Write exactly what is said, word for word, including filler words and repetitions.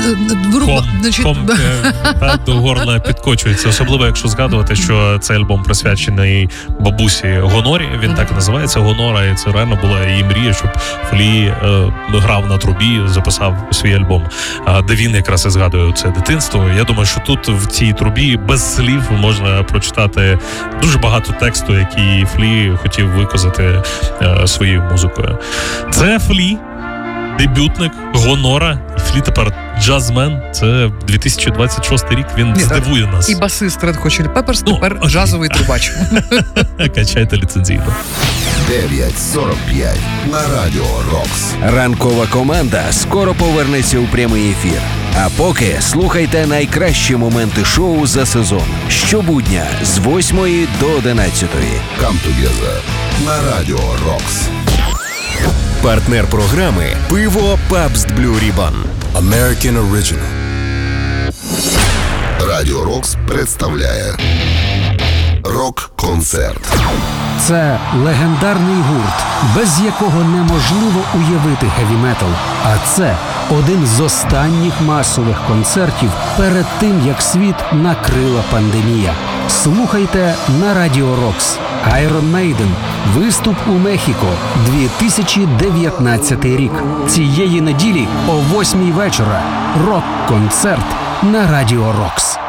Ком, значить... ком та, до горла підкочується. Особливо, якщо згадувати, що цей альбом присвячений бабусі Гонорі. Він mm-hmm. так і називається Гонора. І це реально була її мрія, щоб Флі е, грав на трубі, записав свій альбом, е, де він якраз і згадує це дитинство. Я думаю, що тут в цій трубі без слів можна прочитати дуже багато тексту, який Флі хотів виказати е, своєю музикою. Це Флі, дебютник, Гонора. Флі тепер джазмен. Це дві тисячі двадцять шостий рік. Він Ні, здивує нас. І басист Red Hot Chili Peppers, ну, тепер окей. Джазовий трубач. Качайте ліцензійно. дев'ять сорок п'ять на Радіо Рокс. Ранкова команда скоро повернеться у прямий ефір. А поки слухайте найкращі моменти шоу за сезон. Щобудня з восьмої до одинадцятої. Come together на Радіо Рокс. Партнер програми «Пиво Pabst Blue Ribbon». American Original. Радіо Рокс представляє рок-концерт. Це легендарний гурт, без якого неможливо уявити хеві-метал. А це один з останніх масових концертів перед тим, як світ накрила пандемія. Слухайте на Радіо Рокс. Iron Maiden. Виступ у Мехіко. дві тисячі дев'ятнадцятий рік. Цієї неділі о восьмій вечора. Рок-концерт на Радіо Рокс.